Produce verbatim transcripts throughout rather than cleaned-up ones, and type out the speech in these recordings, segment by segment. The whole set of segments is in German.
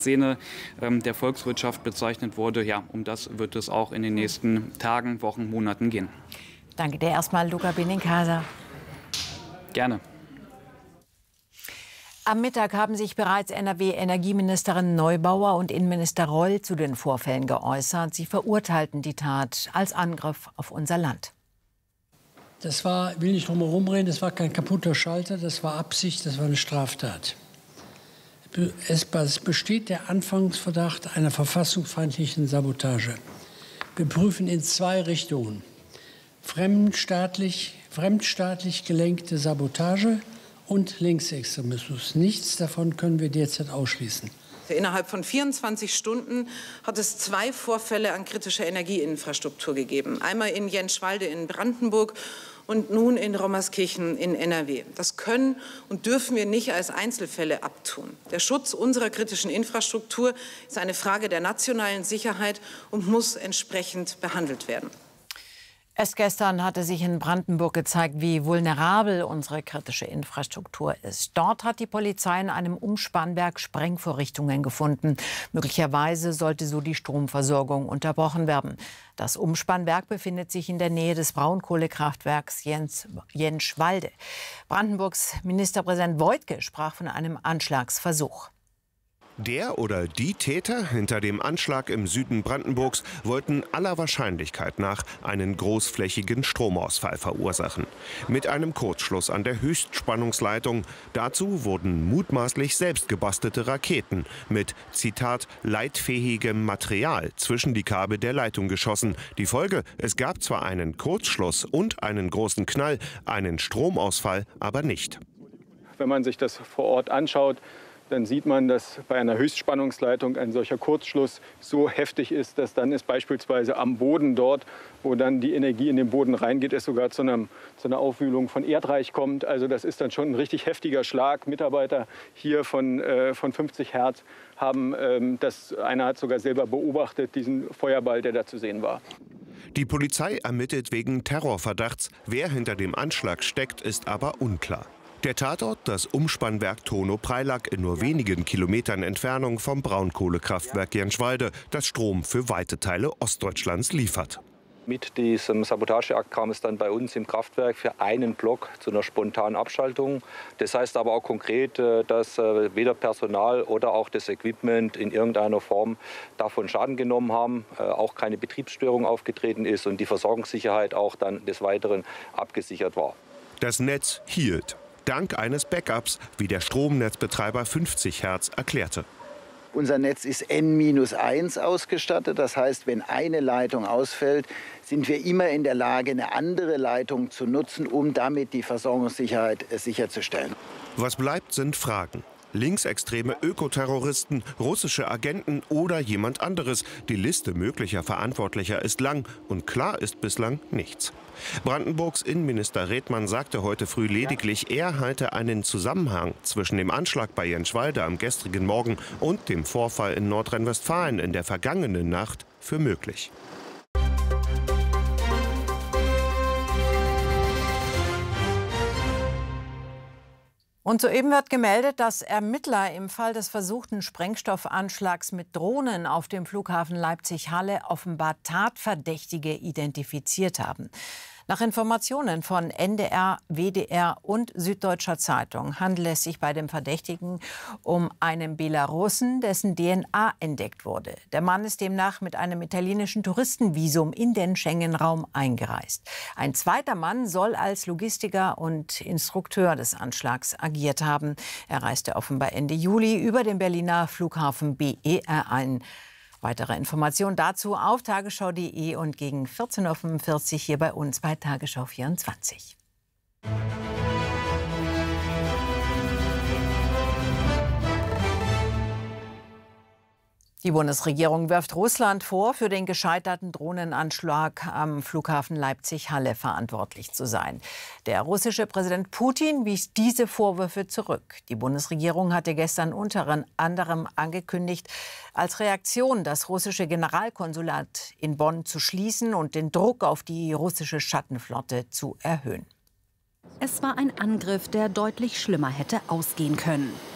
Szene der Volkswirtschaft bezeichnet wurde. Ja, um das wird es auch in den nächsten Tagen, Wochen, Monaten gehen. Danke dir erstmal, Luca Benincasa. Gerne. Am Mittag haben sich bereits N R W-Energieministerin Neubauer und Innenminister Reul zu den Vorfällen geäußert. Sie verurteilten die Tat als Angriff auf unser Land. Das war, will nicht drum herum reden, das war kein kaputter Schalter, das war Absicht, das war eine Straftat. Es besteht der Anfangsverdacht einer verfassungsfeindlichen Sabotage. Wir prüfen in zwei Richtungen. Fremdstaatlich, fremdstaatlich gelenkte Sabotage und Linksextremismus. Nichts davon können wir derzeit ausschließen. Innerhalb von vierundzwanzig Stunden hat es zwei Vorfälle an kritischer Energieinfrastruktur gegeben. Einmal in Jenschwalde in Brandenburg und nun in Rommerskirchen in N R W. Das können und dürfen wir nicht als Einzelfälle abtun. Der Schutz unserer kritischen Infrastruktur ist eine Frage der nationalen Sicherheit und muss entsprechend behandelt werden. Erst gestern hatte sich in Brandenburg gezeigt, wie vulnerabel unsere kritische Infrastruktur ist. Dort hat die Polizei in einem Umspannwerk Sprengvorrichtungen gefunden. Möglicherweise sollte so die Stromversorgung unterbrochen werden. Das Umspannwerk befindet sich in der Nähe des Braunkohlekraftwerks Jens, Jenschwalde. Brandenburgs Ministerpräsident Woidke sprach von einem Anschlagsversuch. Der oder die Täter hinter dem Anschlag im Süden Brandenburgs wollten aller Wahrscheinlichkeit nach einen großflächigen Stromausfall verursachen. Mit einem Kurzschluss an der Höchstspannungsleitung. Dazu wurden mutmaßlich selbst gebastelte Raketen mit, Zitat, leitfähigem Material zwischen die Kabel der Leitung geschossen. Die Folge: Es gab zwar einen Kurzschluss und einen großen Knall, einen Stromausfall aber nicht. Wenn man sich das vor Ort anschaut, dann sieht man, dass bei einer Höchstspannungsleitung ein solcher Kurzschluss so heftig ist, dass dann es beispielsweise am Boden dort, wo dann die Energie in den Boden reingeht, es sogar zu, einem, zu einer Aufwühlung von Erdreich kommt. Also das ist dann schon ein richtig heftiger Schlag. Mitarbeiter hier von, äh, von fünfzig Hertz haben, ähm, das, einer hat sogar selber beobachtet, diesen Feuerball, der da zu sehen war. Die Polizei ermittelt wegen Terrorverdachts. Wer hinter dem Anschlag steckt, ist aber unklar. Der Tatort, das Umspannwerk Tono-Preilack in nur wenigen Kilometern Entfernung vom Braunkohlekraftwerk Jenschwalde, das Strom für weite Teile Ostdeutschlands liefert. Mit diesem Sabotageakt kam es dann bei uns im Kraftwerk für einen Block zu einer spontanen Abschaltung. Das heißt aber auch konkret, dass weder Personal oder auch das Equipment in irgendeiner Form davon Schaden genommen haben, auch keine Betriebsstörung aufgetreten ist und die Versorgungssicherheit auch dann des Weiteren abgesichert war. Das Netz hielt. Dank eines Backups, wie der Stromnetzbetreiber fünfzig Hertz erklärte. Unser Netz ist N eins ausgestattet. Das heißt, wenn eine Leitung ausfällt, sind wir immer in der Lage, eine andere Leitung zu nutzen, um damit die Versorgungssicherheit sicherzustellen. Was bleibt, sind Fragen. Linksextreme Ökoterroristen, russische Agenten oder jemand anderes. Die Liste möglicher Verantwortlicher ist lang und klar ist bislang nichts. Brandenburgs Innenminister Redmann sagte heute früh lediglich, er halte einen Zusammenhang zwischen dem Anschlag bei Jenschwalde am gestrigen Morgen und dem Vorfall in Nordrhein-Westfalen in der vergangenen Nacht für möglich. Und soeben wird gemeldet, dass Ermittler im Fall des versuchten Sprengstoffanschlags mit Drohnen auf dem Flughafen Leipzig-Halle offenbar Tatverdächtige identifiziert haben. Nach Informationen von N D R, W D R und Süddeutscher Zeitung handelt es sich bei dem Verdächtigen um einen Belarussen, dessen D N A entdeckt wurde. Der Mann ist demnach mit einem italienischen Touristenvisum in den Schengen-Raum eingereist. Ein zweiter Mann soll als Logistiker und Instrukteur des Anschlags agiert haben. Er reiste offenbar Ende Juli über den Berliner Flughafen B E R ein. Weitere Informationen dazu auf tagesschau punkt de und gegen vierzehn Uhr fünfundvierzig hier bei uns bei Tagesschau vierundzwanzig. Die Bundesregierung wirft Russland vor, für den gescheiterten Drohnenanschlag am Flughafen Leipzig-Halle verantwortlich zu sein. Der russische Präsident Putin wies diese Vorwürfe zurück. Die Bundesregierung hatte gestern unter anderem angekündigt, als Reaktion das russische Generalkonsulat in Bonn zu schließen und den Druck auf die russische Schattenflotte zu erhöhen. Es war ein Angriff, der deutlich schlimmer hätte ausgehen können.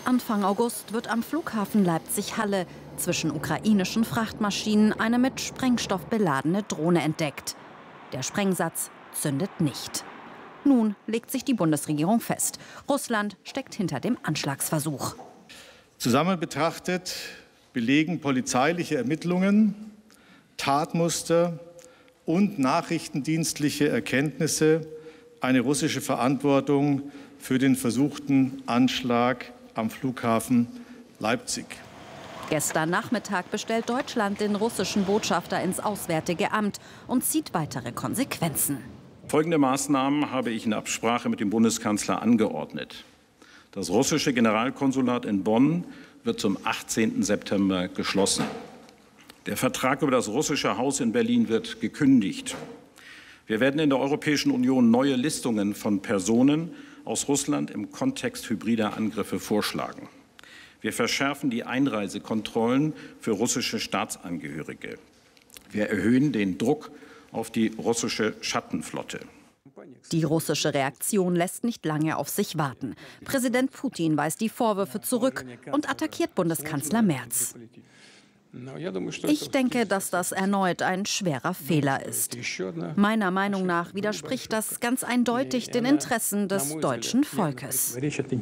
Anfang August wird am Flughafen Leipzig-Halle zwischen ukrainischen Frachtmaschinen eine mit Sprengstoff beladene Drohne entdeckt. Der Sprengsatz zündet nicht. Nun legt sich die Bundesregierung fest. Russland steckt hinter dem Anschlagsversuch. Zusammen betrachtet belegen polizeiliche Ermittlungen, Tatmuster und nachrichtendienstliche Erkenntnisse eine russische Verantwortung für den versuchten Anschlag am Flughafen Leipzig. Gestern Nachmittag bestellt Deutschland den russischen Botschafter ins Auswärtige Amt und zieht weitere Konsequenzen. Folgende Maßnahmen habe ich in Absprache mit dem Bundeskanzler angeordnet. Das russische Generalkonsulat in Bonn wird zum achtzehnten September geschlossen. Der Vertrag über das russische Haus in Berlin wird gekündigt. Wir werden in der Europäischen Union neue Listungen von Personen aus Russland im Kontext hybrider Angriffe vorschlagen. Wir verschärfen die Einreisekontrollen für russische Staatsangehörige. Wir erhöhen den Druck auf die russische Schattenflotte. Die russische Reaktion lässt nicht lange auf sich warten. Präsident Putin weist die Vorwürfe zurück und attackiert Bundeskanzler Merz. Ich denke, dass das erneut ein schwerer Fehler ist. Meiner Meinung nach widerspricht das ganz eindeutig den Interessen des deutschen Volkes.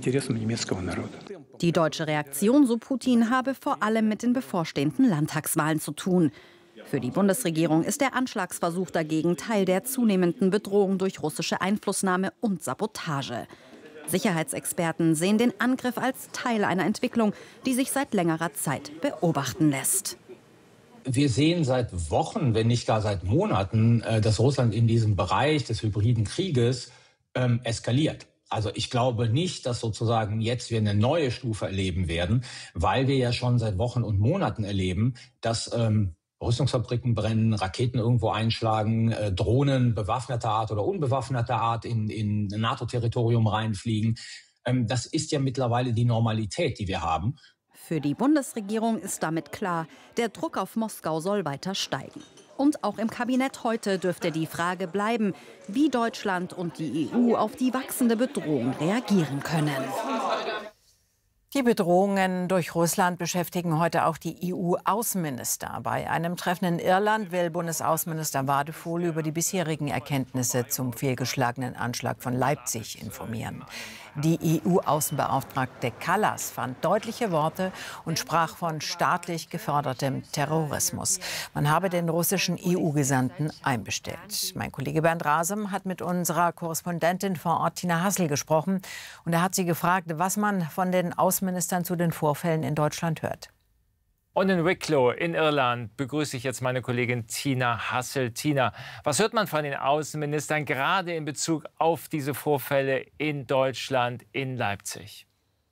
Die deutsche Reaktion, so Putin, habe vor allem mit den bevorstehenden Landtagswahlen zu tun. Für die Bundesregierung ist der Anschlagsversuch dagegen Teil der zunehmenden Bedrohung durch russische Einflussnahme und Sabotage. Sicherheitsexperten sehen den Angriff als Teil einer Entwicklung, die sich seit längerer Zeit beobachten lässt. Wir sehen seit Wochen, wenn nicht gar seit Monaten, dass Russland in diesem Bereich des hybriden Krieges ähm, eskaliert. Also ich glaube nicht, dass sozusagen jetzt wir eine neue Stufe erleben werden, weil wir ja schon seit Wochen und Monaten erleben, dass ähm, Rüstungsfabriken brennen, Raketen irgendwo einschlagen, äh, Drohnen bewaffneter Art oder unbewaffneter Art in, in NATO-Territorium reinfliegen. Ähm, das ist ja mittlerweile die Normalität, die wir haben. Für die Bundesregierung ist damit klar, der Druck auf Moskau soll weiter steigen. Und auch im Kabinett heute dürfte die Frage bleiben, wie Deutschland und die E U auf die wachsende Bedrohung reagieren können. Die Bedrohungen durch Russland beschäftigen heute auch die E U-Außenminister. Bei einem Treffen in Irland will Bundesaußenminister Wadephul über die bisherigen Erkenntnisse zum fehlgeschlagenen Anschlag von Leipzig informieren. Die E U-Außenbeauftragte Kallas fand deutliche Worte und sprach von staatlich gefördertem Terrorismus. Man habe den russischen E U-Gesandten einbestellt. Mein Kollege Bernd Rasem hat mit unserer Korrespondentin vor Ort, Tina Hassel, gesprochen. Und er hat sie gefragt, was man von den Außenministern zu den Vorfällen in Deutschland hört. Und in Wicklow in Irland begrüße ich jetzt meine Kollegin Tina Hassel. Tina, was hört man von den Außenministern gerade in Bezug auf diese Vorfälle in Deutschland, in Leipzig?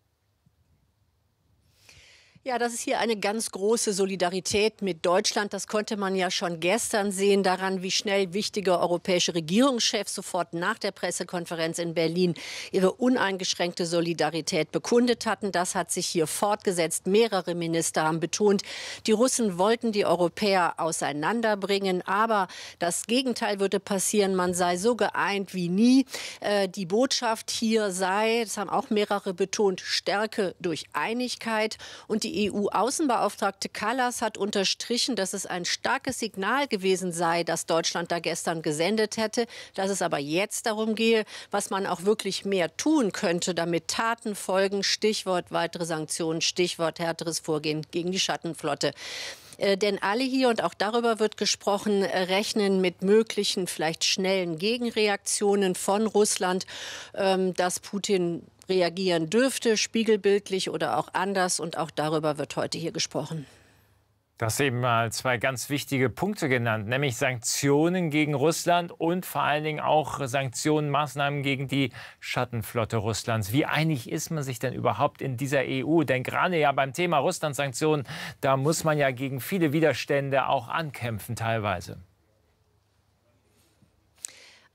Ja, das ist hier eine ganz große Solidarität mit Deutschland. Das konnte man ja schon gestern sehen daran, wie schnell wichtige europäische Regierungschefs sofort nach der Pressekonferenz in Berlin ihre uneingeschränkte Solidarität bekundet hatten. Das hat sich hier fortgesetzt. Mehrere Minister haben betont, die Russen wollten die Europäer auseinanderbringen. Aber das Gegenteil würde passieren. Man sei so geeint wie nie. Äh, die Botschaft hier sei, das haben auch mehrere betont, Stärke durch Einigkeit. Und die Die E U-Außenbeauftragte Kallas hat unterstrichen, dass es ein starkes Signal gewesen sei, das Deutschland da gestern gesendet hätte, dass es aber jetzt darum gehe, was man auch wirklich mehr tun könnte, damit Taten folgen. Stichwort weitere Sanktionen, Stichwort härteres Vorgehen gegen die Schattenflotte. Äh, denn alle hier, und auch darüber wird gesprochen, äh, rechnen mit möglichen, vielleicht schnellen Gegenreaktionen von Russland, ähm, dass Putin reagieren dürfte, spiegelbildlich oder auch anders. Und auch darüber wird heute hier gesprochen. Du hast eben mal zwei ganz wichtige Punkte genannt, nämlich Sanktionen gegen Russland und vor allen Dingen auch Sanktionen, Maßnahmen gegen die Schattenflotte Russlands. Wie einig ist man sich denn überhaupt in dieser E U? Denn gerade ja beim Thema Russland-Sanktionen, da muss man ja gegen viele Widerstände auch ankämpfen teilweise.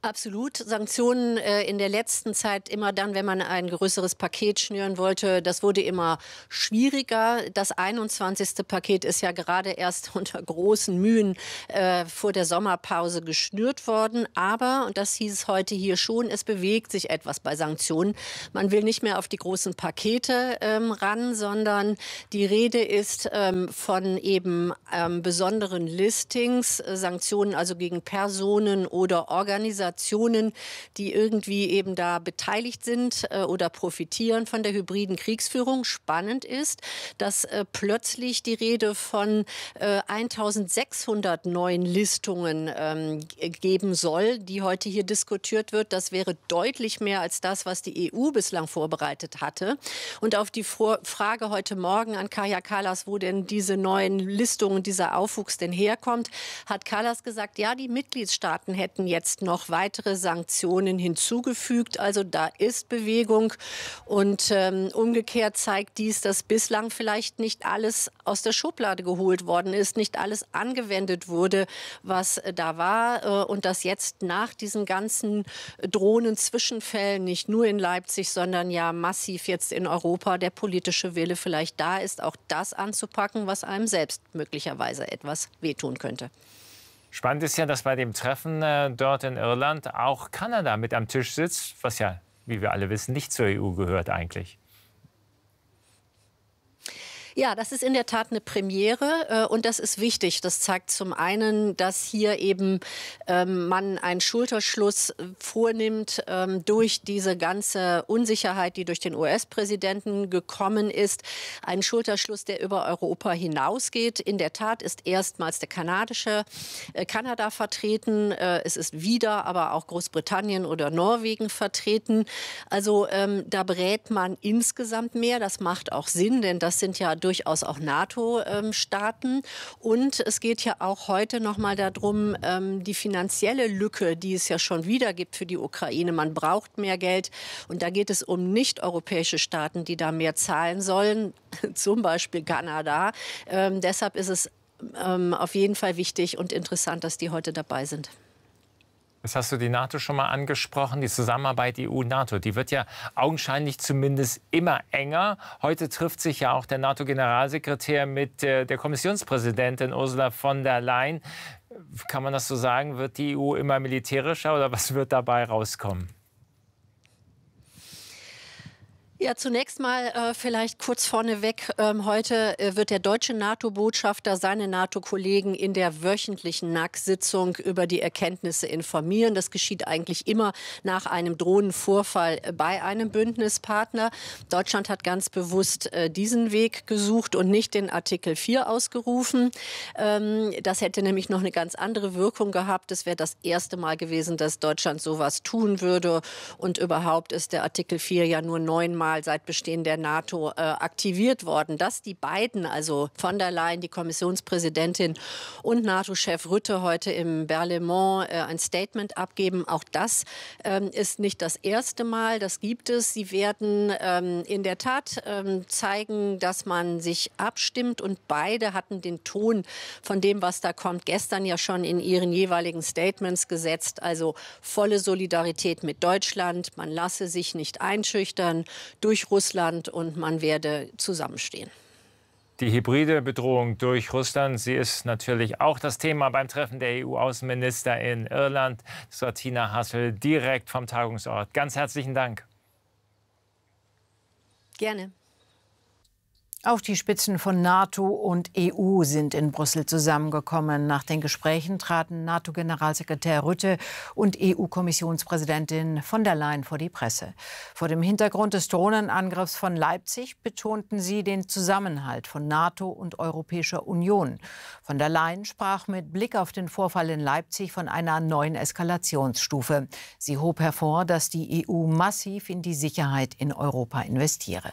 Absolut. Sanktionen äh, in der letzten Zeit immer dann, wenn man ein größeres Paket schnüren wollte, das wurde immer schwieriger. Das einundzwanzigste Paket ist ja gerade erst unter großen Mühen äh, vor der Sommerpause geschnürt worden. Aber, und das hieß es heute hier schon, es bewegt sich etwas bei Sanktionen. Man will nicht mehr auf die großen Pakete ähm, ran, sondern die Rede ist ähm, von eben ähm, besonderen Listings, äh, Sanktionen also gegen Personen oder Organisationen, die irgendwie eben da beteiligt sind äh, oder profitieren von der hybriden Kriegsführung. Spannend ist, dass äh, plötzlich die Rede von äh, eintausendsechshundert neuen Listungen ähm, geben soll, die heute hier diskutiert wird. Das wäre deutlich mehr als das, was die E U bislang vorbereitet hatte. Und auf die Vor- Frage heute Morgen an Kaja Kallas, wo denn diese neuen Listungen, dieser Aufwuchs denn herkommt, hat Kallas gesagt, ja, die Mitgliedstaaten hätten jetzt noch weiter weitere Sanktionen hinzugefügt. Also da ist Bewegung. Und ähm, umgekehrt zeigt dies, dass bislang vielleicht nicht alles aus der Schublade geholt worden ist, nicht alles angewendet wurde, was äh, da war. Äh, und dass jetzt nach diesen ganzen Drohnen-Zwischenfällen, nicht nur in Leipzig, sondern ja massiv jetzt in Europa, der politische Wille vielleicht da ist, auch das anzupacken, was einem selbst möglicherweise etwas wehtun könnte. Spannend ist ja, dass bei dem Treffen äh, dort in Irland auch Kanada mit am Tisch sitzt, was ja, wie wir alle wissen, nicht zur E U gehört eigentlich. Ja, das ist in der Tat eine Premiere äh, und das ist wichtig. Das zeigt zum einen, dass hier eben ähm, man einen Schulterschluss vornimmt ähm, durch diese ganze Unsicherheit, die durch den U S-Präsidenten gekommen ist. Ein Schulterschluss, der über Europa hinausgeht. In der Tat ist erstmals der kanadische äh, Kanada vertreten. Äh, es ist wieder aber auch Großbritannien oder Norwegen vertreten. Also ähm, da berät man insgesamt mehr. Das macht auch Sinn, denn das sind ja durchaus auch NATO-Staaten. Und es geht ja auch heute noch mal darum, die finanzielle Lücke, die es ja schon wieder gibt für die Ukraine. Man braucht mehr Geld. Und da geht es um nicht-europäische Staaten, die da mehr zahlen sollen, zum Beispiel Kanada. Ähm, deshalb ist es ähm, auf jeden Fall wichtig und interessant, dass die heute dabei sind. Jetzt hast du die NATO schon mal angesprochen, die Zusammenarbeit E U-NATO. Die wird ja augenscheinlich zumindest immer enger. Heute trifft sich ja auch der NATO-Generalsekretär mit äh, der Kommissionspräsidentin Ursula von der Leyen. Kann man das so sagen? Wird die E U immer militärischer oder was wird dabei rauskommen? Ja, zunächst mal äh, vielleicht kurz vorneweg. Ähm, heute äh, wird der deutsche NATO-Botschafter seine NATO-Kollegen in der wöchentlichen N A C-Sitzung über die Erkenntnisse informieren. Das geschieht eigentlich immer nach einem Drohnenvorfall bei einem Bündnispartner. Deutschland hat ganz bewusst äh, diesen Weg gesucht und nicht den Artikel vier ausgerufen. Ähm, das hätte nämlich noch eine ganz andere Wirkung gehabt. Es wäre das erste Mal gewesen, dass Deutschland sowas tun würde. Und überhaupt ist der Artikel vier ja nur neunmal seit Bestehen der NATO äh, aktiviert worden. Dass die beiden, also von der Leyen, die Kommissionspräsidentin und NATO-Chef Rutte heute im Berlaymont äh, ein Statement abgeben, auch das ähm, ist nicht das erste Mal. Das gibt es. Sie werden ähm, in der Tat ähm, zeigen, dass man sich abstimmt und beide hatten den Ton von dem, was da kommt, gestern ja schon in ihren jeweiligen Statements gesetzt. Also volle Solidarität mit Deutschland. Man lasse sich nicht einschüchtern durch Russland und man werde zusammenstehen. Die hybride Bedrohung durch Russland, sie ist natürlich auch das Thema beim Treffen der E U-Außenminister in Irland. Das war Tina Hassel direkt vom Tagungsort. Ganz herzlichen Dank. Gerne. Auch die Spitzen von NATO und E U sind in Brüssel zusammengekommen. Nach den Gesprächen traten NATO-Generalsekretär Rutte und E U-Kommissionspräsidentin von der Leyen vor die Presse. Vor dem Hintergrund des Drohnenangriffs von Leipzig betonten sie den Zusammenhalt von NATO und Europäischer Union. Von der Leyen sprach mit Blick auf den Vorfall in Leipzig von einer neuen Eskalationsstufe. Sie hob hervor, dass die E U massiv in die Sicherheit in Europa investiere.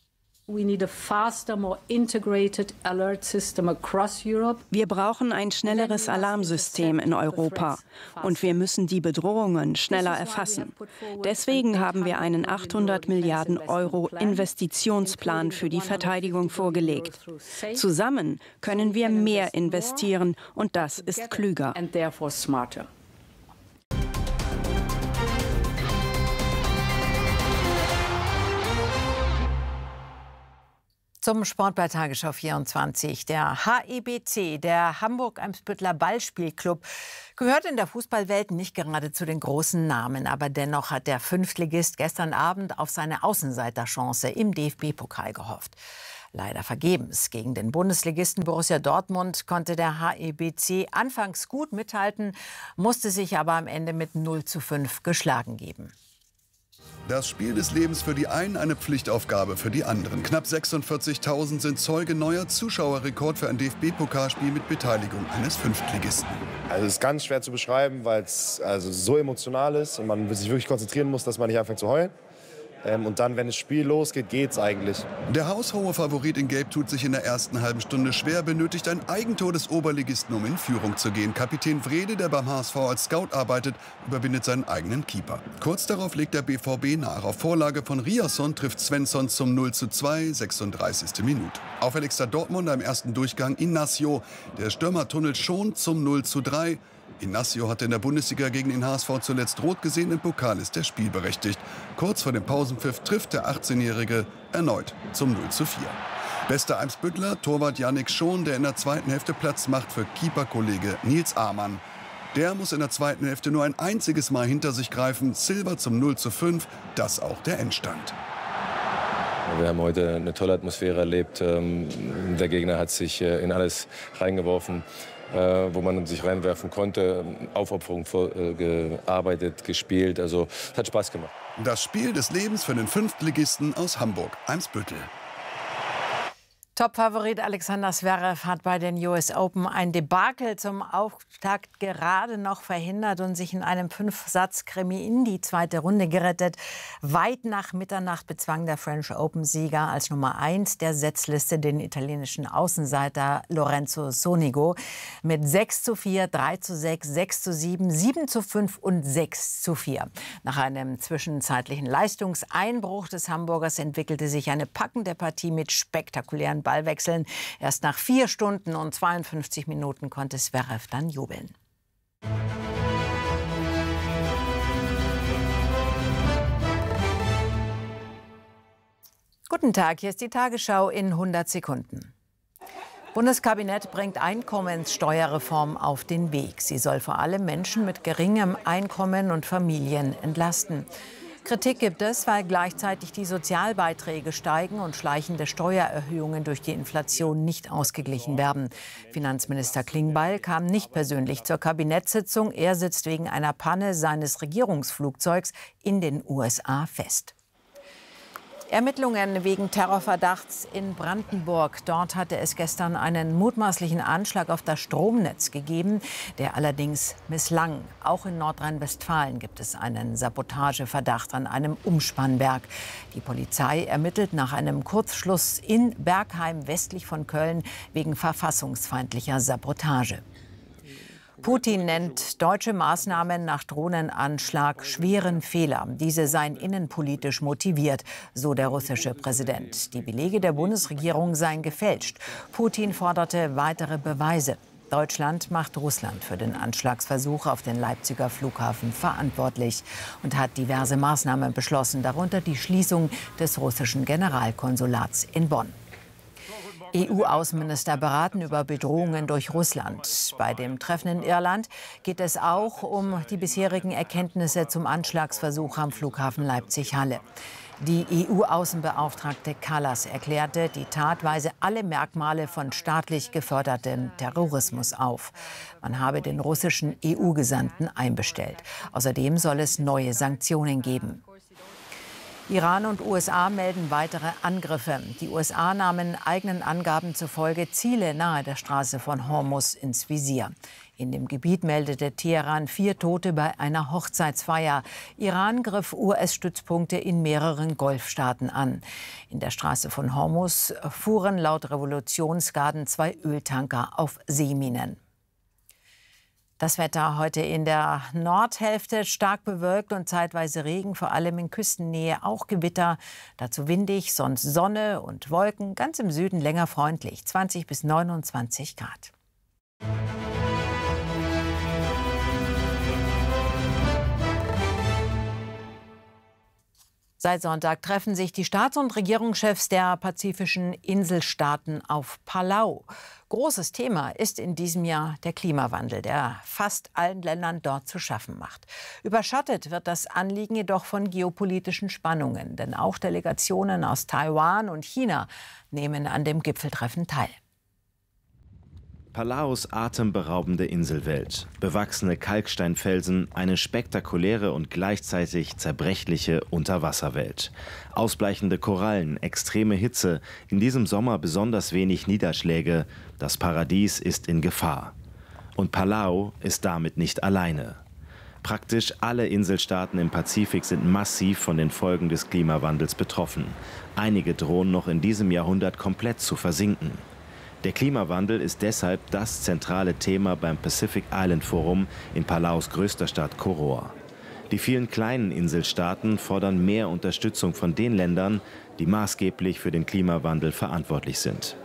Wir brauchen ein schnelleres Alarmsystem in Europa und wir müssen die Bedrohungen schneller erfassen. Deswegen haben wir einen achthundert Milliarden Euro Investitionsplan für die Verteidigung vorgelegt. Zusammen können wir mehr investieren und das ist klüger. Zum Sport bei Tagesschau vierundzwanzig. Der H E B C, der Hamburg-Eimsbütteler Ballspielclub, gehört in der Fußballwelt nicht gerade zu den großen Namen. Aber dennoch hat der Fünftligist gestern Abend auf seine Außenseiterchance im D F B-Pokal gehofft. Leider vergebens. Gegen den Bundesligisten Borussia Dortmund konnte der H E B C anfangs gut mithalten, musste sich aber am Ende mit null zu fünf geschlagen geben. Das Spiel des Lebens für die einen, eine Pflichtaufgabe für die anderen. Knapp sechsundvierzigtausend sind Zeuge neuer Zuschauerrekord für ein D F B-Pokalspiel mit Beteiligung eines Fünftligisten. Also es ist ganz schwer zu beschreiben, weil es also so emotional ist und man sich wirklich konzentrieren muss, dass man nicht anfängt zu heulen. Ähm, und dann, wenn das Spiel losgeht, geht's eigentlich. Der haushohe Favorit in Gelb tut sich in der ersten halben Stunde schwer, benötigt ein Eigentor des Oberligisten, um in Führung zu gehen. Kapitän Wrede, der beim H S V als Scout arbeitet, überwindet seinen eigenen Keeper. Kurz darauf legt der B V B nach. Auf Vorlage von Riasson trifft Svensson zum null zu zwei, sechsunddreißigste Minute. Auffälligster Dortmunder im ersten Durchgang Inacio. Der Stürmer tunnelt schon zum null zu drei. Inacio hatte in der Bundesliga gegen den H S V zuletzt rot gesehen, im Pokal ist er spielberechtigt. Kurz vor dem Pausenpfiff trifft der achtzehnjährige erneut zum null zu vier. Bester Eimsbüttler, Torwart Yannick Schon, der in der zweiten Hälfte Platz macht für Keeperkollege Nils Amann. Der muss in der zweiten Hälfte nur ein einziges Mal hinter sich greifen. Silber zum null zu fünf, das auch der Endstand. Wir haben heute eine tolle Atmosphäre erlebt. Der Gegner hat sich in alles reingeworfen, wo man sich reinwerfen konnte. Aufopferung gearbeitet, gespielt. Also es hat Spaß gemacht. Das Spiel des Lebens für den Fünftligisten aus Hamburg-Eimsbüttel. Top-Favorit Alexander Zverev hat bei den U S Open ein Debakel zum Auftakt gerade noch verhindert und sich in einem Fünf-Satz-Krimi in die zweite Runde gerettet. Weit nach Mitternacht bezwang der French Open-Sieger als Nummer eins der Setzliste den italienischen Außenseiter Lorenzo Sonego mit sechs zu vier, drei zu sechs, sechs zu sieben, sieben zu fünf und sechs zu vier. Nach einem zwischenzeitlichen Leistungseinbruch des Hamburgers entwickelte sich eine packende Partie mit spektakulären Ballwechseln. Erst nach vier Stunden und zweiundfünfzig Minuten konnte Zverev dann jubeln. Guten Tag, hier ist die Tagesschau in hundert Sekunden. Bundeskabinett bringt Einkommenssteuerreform auf den Weg. Sie soll vor allem Menschen mit geringem Einkommen und Familien entlasten. Kritik gibt es, weil gleichzeitig die Sozialbeiträge steigen und schleichende Steuererhöhungen durch die Inflation nicht ausgeglichen werden. Finanzminister Klingbeil kam nicht persönlich zur Kabinettssitzung. Er sitzt wegen einer Panne seines Regierungsflugzeugs in den U S A fest. Ermittlungen wegen Terrorverdachts in Brandenburg. Dort hatte es gestern einen mutmaßlichen Anschlag auf das Stromnetz gegeben, der allerdings misslang. Auch in Nordrhein-Westfalen gibt es einen Sabotageverdacht an einem Umspannwerk. Die Polizei ermittelt nach einem Kurzschluss in Bergheim westlich von Köln wegen verfassungsfeindlicher Sabotage. Putin nennt deutsche Maßnahmen nach Drohnenanschlag schweren Fehler. Diese seien innenpolitisch motiviert, so der russische Präsident. Die Belege der Bundesregierung seien gefälscht. Putin forderte weitere Beweise. Deutschland macht Russland für den Anschlagsversuch auf den Leipziger Flughafen verantwortlich und hat diverse Maßnahmen beschlossen, darunter die Schließung des russischen Generalkonsulats in Bonn. E U-Außenminister beraten über Bedrohungen durch Russland. Bei dem Treffen in Irland geht es auch um die bisherigen Erkenntnisse zum Anschlagsversuch am Flughafen Leipzig-Halle. Die E U-Außenbeauftragte Kallas erklärte, die Tat weise alle Merkmale von staatlich gefördertem Terrorismus auf. Man habe den russischen E U-Gesandten einbestellt. Außerdem soll es neue Sanktionen geben. Iran und U S A melden weitere Angriffe. Die U S A nahmen eigenen Angaben zufolge Ziele nahe der Straße von Hormuz ins Visier. In dem Gebiet meldete Teheran vier Tote bei einer Hochzeitsfeier. Iran griff U S-Stützpunkte in mehreren Golfstaaten an. In der Straße von Hormuz fuhren laut Revolutionsgarden zwei Öltanker auf Seeminen. Das Wetter heute in der Nordhälfte stark bewölkt und zeitweise Regen, vor allem in Küstennähe auch Gewitter. Dazu windig, sonst Sonne und Wolken, ganz im Süden länger freundlich, zwanzig bis neunundzwanzig Grad. Seit Sonntag treffen sich die Staats- und Regierungschefs der pazifischen Inselstaaten auf Palau. Großes Thema ist in diesem Jahr der Klimawandel, der fast allen Ländern dort zu schaffen macht. Überschattet wird das Anliegen jedoch von geopolitischen Spannungen, denn auch Delegationen aus Taiwan und China nehmen an dem Gipfeltreffen teil. Palaus atemberaubende Inselwelt, bewachsene Kalksteinfelsen, eine spektakuläre und gleichzeitig zerbrechliche Unterwasserwelt. Ausbleichende Korallen, extreme Hitze, in diesem Sommer besonders wenig Niederschläge. Das Paradies ist in Gefahr. Und Palau ist damit nicht alleine. Praktisch alle Inselstaaten im Pazifik sind massiv von den Folgen des Klimawandels betroffen. Einige drohen noch in diesem Jahrhundert komplett zu versinken. Der Klimawandel ist deshalb das zentrale Thema beim Pacific Island Forum in Palaus größter Stadt Koror. Die vielen kleinen Inselstaaten fordern mehr Unterstützung von den Ländern, die maßgeblich für den Klimawandel verantwortlich sind.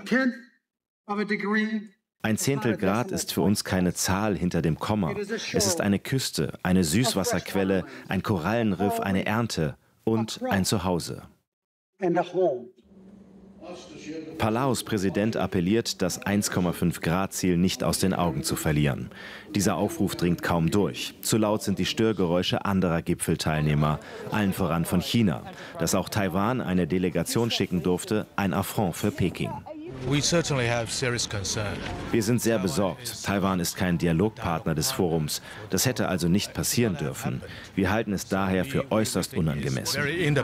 Ein Zehntel Grad ist für uns keine Zahl hinter dem Komma. Es ist eine Küste, eine Süßwasserquelle, ein Korallenriff, eine Ernte und ein Zuhause. Palaus Präsident appelliert, das eins Komma fünf Grad Ziel nicht aus den Augen zu verlieren. Dieser Aufruf dringt kaum durch. Zu laut sind die Störgeräusche anderer Gipfelteilnehmer, allen voran von China. Dass auch Taiwan eine Delegation schicken durfte, ein Affront für Peking. Wir sind sehr besorgt. Taiwan ist kein Dialogpartner des Forums. Das hätte also nicht passieren dürfen. Wir halten es daher für äußerst unangemessen.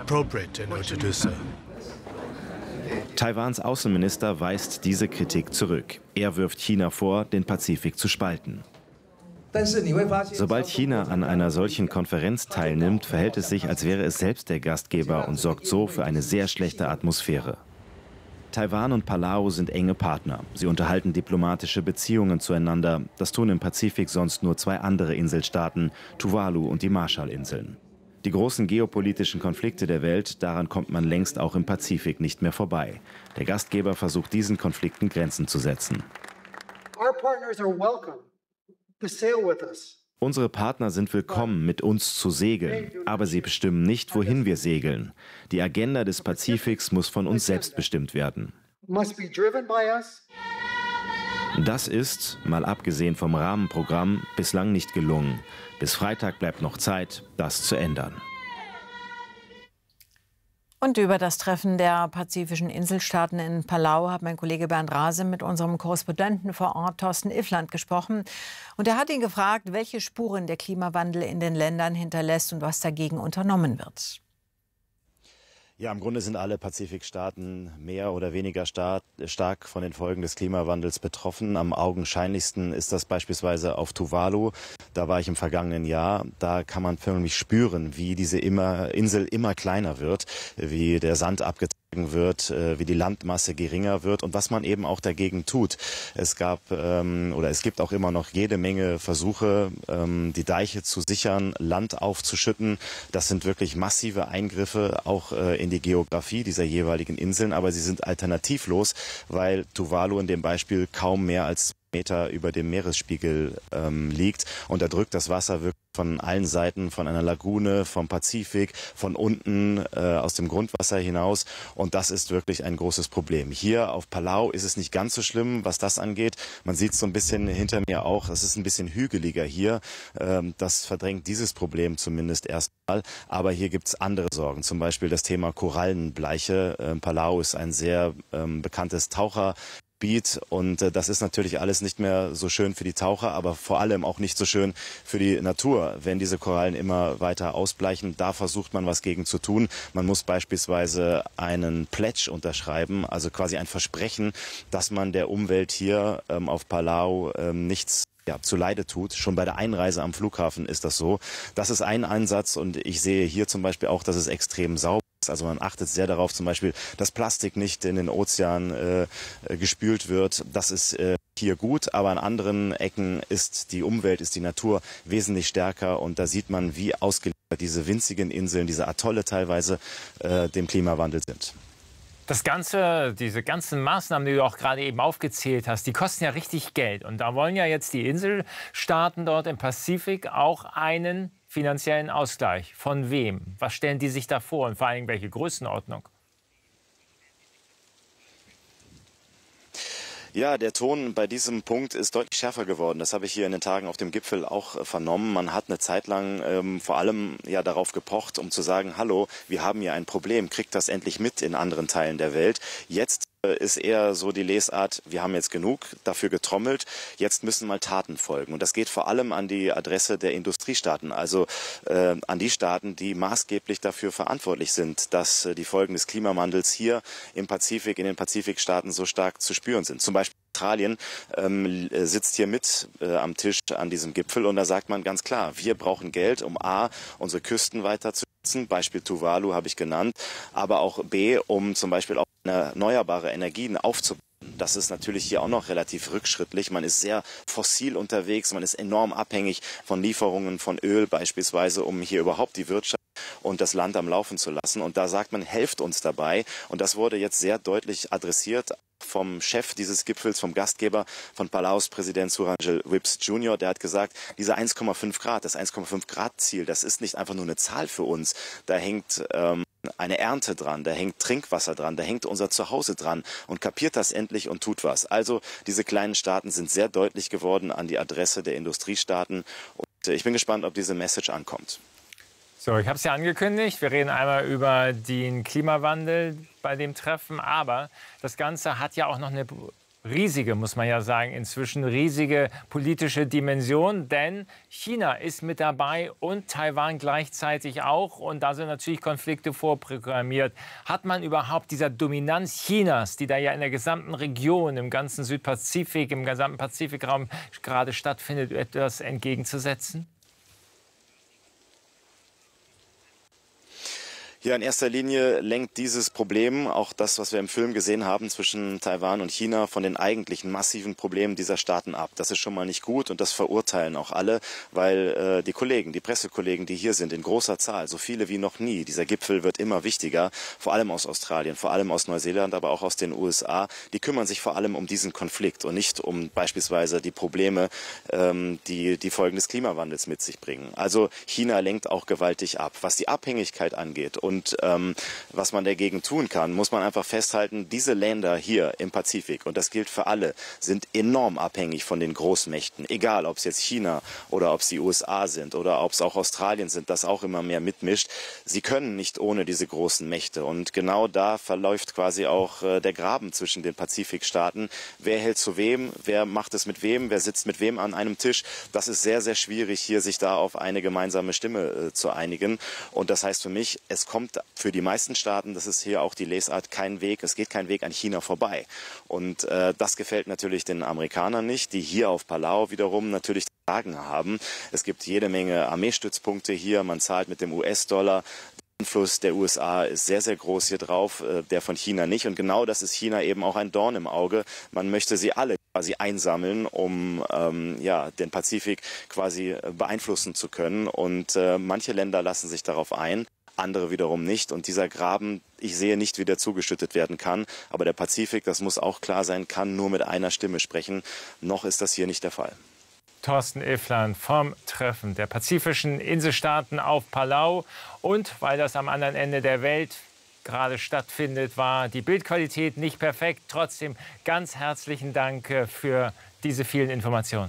Taiwans Außenminister weist diese Kritik zurück. Er wirft China vor, den Pazifik zu spalten. Sobald China an einer solchen Konferenz teilnimmt, verhält es sich, als wäre es selbst der Gastgeber und sorgt so für eine sehr schlechte Atmosphäre. Taiwan und Palau sind enge Partner. Sie unterhalten diplomatische Beziehungen zueinander. Das tun im Pazifik sonst nur zwei andere Inselstaaten, Tuvalu und die Marshallinseln. Die großen geopolitischen Konflikte der Welt, daran kommt man längst auch im Pazifik nicht mehr vorbei. Der Gastgeber versucht, diesen Konflikten Grenzen zu setzen. Unsere Partner sind willkommen, mit uns zu segeln, aber sie bestimmen nicht, wohin wir segeln. Die Agenda des Pazifiks muss von uns selbst bestimmt werden. Das ist, mal abgesehen vom Rahmenprogramm, bislang nicht gelungen. Bis Freitag bleibt noch Zeit, das zu ändern. Und über das Treffen der pazifischen Inselstaaten in Palau hat mein Kollege Bernd Rase mit unserem Korrespondenten vor Ort, Thorsten Iffland, gesprochen. Und er hat ihn gefragt, welche Spuren der Klimawandel in den Ländern hinterlässt und was dagegen unternommen wird. Ja, im Grunde sind alle Pazifikstaaten mehr oder weniger stark, stark von den Folgen des Klimawandels betroffen. Am augenscheinlichsten ist das beispielsweise auf Tuvalu. Da war ich im vergangenen Jahr. Da kann man förmlich spüren, wie diese immer, Insel immer kleiner wird, wie der Sand abgetragen wird, wie die Landmasse geringer wird und was man eben auch dagegen tut. Es gab ähm, oder es gibt auch immer noch jede Menge Versuche, ähm, die Deiche zu sichern, Land aufzuschütten. Das sind wirklich massive Eingriffe auch äh, in die Geografie dieser jeweiligen Inseln, aber sie sind alternativlos, weil Tuvalu in dem Beispiel kaum mehr als Meter über dem Meeresspiegel ähm, liegt und da drückt das Wasser wirklich von allen Seiten, von einer Lagune, vom Pazifik, von unten äh, aus dem Grundwasser hinaus und das ist wirklich ein großes Problem. Hier auf Palau ist es nicht ganz so schlimm, was das angeht. Man sieht es so ein bisschen hinter mir auch, es ist ein bisschen hügeliger hier. Ähm, das verdrängt dieses Problem zumindest erstmal, aber hier gibt es andere Sorgen, zum Beispiel das Thema Korallenbleiche. Ähm, Palau ist ein sehr ähm, bekanntes Taucher und äh, das ist natürlich alles nicht mehr so schön für die Taucher, aber vor allem auch nicht so schön für die Natur. Wenn diese Korallen immer weiter ausbleichen, da versucht man was gegen zu tun. Man muss beispielsweise einen Pledge unterschreiben, also quasi ein Versprechen, dass man der Umwelt hier ähm, auf Palau ähm, nichts Ja, zu Leide tut. Schon bei der Einreise am Flughafen ist das so. Das ist ein Ansatz und ich sehe hier zum Beispiel auch, dass es extrem sauber ist. Also man achtet sehr darauf, zum Beispiel, dass Plastik nicht in den Ozean äh, gespült wird. Das ist äh, hier gut, aber an anderen Ecken ist die Umwelt, ist die Natur wesentlich stärker und da sieht man, wie ausgeliefert diese winzigen Inseln, diese Atolle teilweise äh, dem Klimawandel sind. Das Ganze, diese ganzen Maßnahmen, die du auch gerade eben aufgezählt hast, die kosten ja richtig Geld. Und da wollen ja jetzt die Inselstaaten dort im Pazifik auch einen finanziellen Ausgleich. Von wem? Was stellen die sich da vor und vor allem welche Größenordnung? Ja, der Ton bei diesem Punkt ist deutlich schärfer geworden. Das habe ich hier in den Tagen auf dem Gipfel auch äh, vernommen. Man hat eine Zeit lang ähm, vor allem ja darauf gepocht, um zu sagen, hallo, wir haben hier ein Problem, kriegt das endlich mit in anderen Teilen der Welt. Jetzt ist eher so die Lesart, wir haben jetzt genug dafür getrommelt, jetzt müssen mal Taten folgen. Und das geht vor allem an die Adresse der Industriestaaten, also äh, an die Staaten, die maßgeblich dafür verantwortlich sind, dass äh, die Folgen des Klimawandels hier im Pazifik, in den Pazifikstaaten so stark zu spüren sind. Zum Beispiel Australien ähm, sitzt hier mit äh, am Tisch an diesem Gipfel und da sagt man ganz klar, wir brauchen Geld, um A, unsere Küsten weiter zu schützen, Beispiel Tuvalu habe ich genannt, aber auch B, um zum Beispiel auch erneuerbare Energien aufzubauen. Das ist natürlich hier auch noch relativ rückschrittlich. Man ist sehr fossil unterwegs, man ist enorm abhängig von Lieferungen von Öl beispielsweise, um hier überhaupt die Wirtschaft und das Land am Laufen zu lassen. Und da sagt man, helft uns dabei. Und das wurde jetzt sehr deutlich adressiert vom Chef dieses Gipfels, vom Gastgeber, von Palaus Präsident Surangel Whipps Junior Der hat gesagt, diese eins Komma fünf Grad, das eins Komma fünf Grad Ziel, das ist nicht einfach nur eine Zahl für uns. Da hängt ähm, eine Ernte dran, da hängt Trinkwasser dran, da hängt unser Zuhause dran und kapiert das endlich und tut was. Also diese kleinen Staaten sind sehr deutlich geworden an die Adresse der Industriestaaten und ich bin gespannt, ob diese Message ankommt. So, ich habe es ja angekündigt, wir reden einmal über den Klimawandel bei dem Treffen, aber das Ganze hat ja auch noch eine riesige, muss man ja sagen, inzwischen riesige politische Dimension, denn China ist mit dabei und Taiwan gleichzeitig auch und da sind natürlich Konflikte vorprogrammiert. Hat man überhaupt dieser Dominanz Chinas, die da ja in der gesamten Region, im ganzen Südpazifik, im gesamten Pazifikraum gerade stattfindet, etwas entgegenzusetzen? Ja, in erster Linie lenkt dieses Problem, auch das, was wir im Film gesehen haben zwischen Taiwan und China, von den eigentlichen massiven Problemen dieser Staaten ab. Das ist schon mal nicht gut und das verurteilen auch alle, weil äh, die Kollegen, die Pressekollegen, die hier sind, in großer Zahl, so viele wie noch nie, dieser Gipfel wird immer wichtiger, vor allem aus Australien, vor allem aus Neuseeland, aber auch aus den U S A, die kümmern sich vor allem um diesen Konflikt und nicht um beispielsweise die Probleme, ähm, die die Folgen des Klimawandels mit sich bringen. Also China lenkt auch gewaltig ab. Was die Abhängigkeit angeht und Und ähm, was man dagegen tun kann, muss man einfach festhalten, diese Länder hier im Pazifik, und das gilt für alle, sind enorm abhängig von den Großmächten. Egal, ob es jetzt China oder ob es die U S A sind oder ob es auch Australien sind, das auch immer mehr mitmischt. Sie können nicht ohne diese großen Mächte. Und genau da verläuft quasi auch äh, der Graben zwischen den Pazifikstaaten. Wer hält zu wem? Wer macht es mit wem? Wer sitzt mit wem an einem Tisch? Das ist sehr, sehr schwierig, hier sich da auf eine gemeinsame Stimme äh, zu einigen. Und das heißt für mich, es kommt für die meisten Staaten, das ist hier auch die Lesart, kein Weg, es geht kein Weg an China vorbei. Und äh, das gefällt natürlich den Amerikanern nicht, die hier auf Palau wiederum natürlich Fragen haben. Es gibt jede Menge Armeestützpunkte hier, man zahlt mit dem U S-Dollar. Der Einfluss der U S A ist sehr, sehr groß hier drauf, äh, der von China nicht. Und genau das ist China eben auch ein Dorn im Auge. Man möchte sie alle quasi einsammeln, um ähm, ja, den Pazifik quasi beeinflussen zu können. Und äh, manche Länder lassen sich darauf ein, andere wiederum nicht. Und dieser Graben, ich sehe nicht, wie der zugeschüttet werden kann. Aber der Pazifik, das muss auch klar sein, kann nur mit einer Stimme sprechen. Noch ist das hier nicht der Fall. Thorsten Iffland vom Treffen der pazifischen Inselstaaten auf Palau. Und weil das am anderen Ende der Welt gerade stattfindet, war die Bildqualität nicht perfekt. Trotzdem ganz herzlichen Dank für diese vielen Informationen.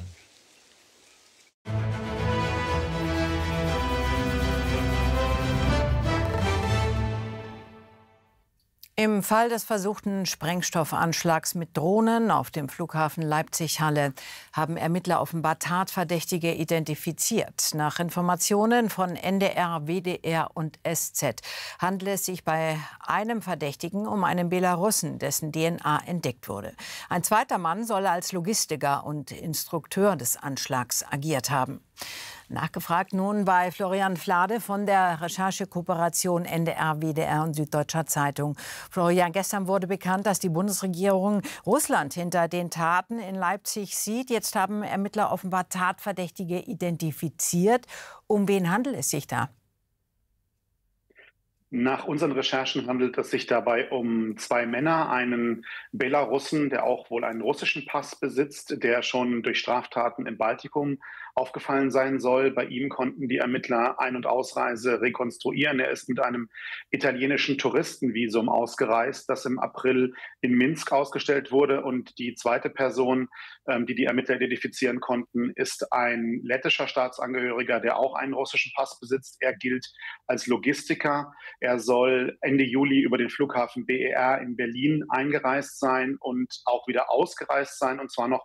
Im Fall des versuchten Sprengstoffanschlags mit Drohnen auf dem Flughafen Leipzig-Halle haben Ermittler offenbar Tatverdächtige identifiziert. Nach Informationen von N D R, W D R und S Z handelt es sich bei einem Verdächtigen um einen Belarussen, dessen D N A entdeckt wurde. Ein zweiter Mann soll als Logistiker und Instrukteur des Anschlags agiert haben. Nachgefragt nun bei Florian Flade von der Recherchekooperation N D R, W D R und Süddeutscher Zeitung. Florian, gestern wurde bekannt, dass die Bundesregierung Russland hinter den Taten in Leipzig sieht. Jetzt haben Ermittler offenbar Tatverdächtige identifiziert. Um wen handelt es sich da? Nach unseren Recherchen handelt es sich dabei um zwei Männer, einen Belarussen, der auch wohl einen russischen Pass besitzt, der schon durch Straftaten im Baltikum aufgefallen sein soll. Bei ihm konnten die Ermittler Ein- und Ausreise rekonstruieren. Er ist mit einem italienischen Touristenvisum ausgereist, das im April in Minsk ausgestellt wurde. Und die zweite Person, die die Ermittler identifizieren konnten, ist ein lettischer Staatsangehöriger, der auch einen russischen Pass besitzt. Er gilt als Logistiker. Er soll Ende Juli über den Flughafen B E R in Berlin eingereist sein und auch wieder ausgereist sein, und zwar noch